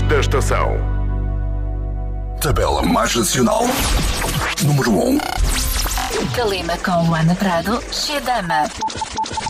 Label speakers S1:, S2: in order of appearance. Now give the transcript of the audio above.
S1: da estação.
S2: Tabela mais nacional. Número 1.
S3: Calima com Luana Prado, Xedama.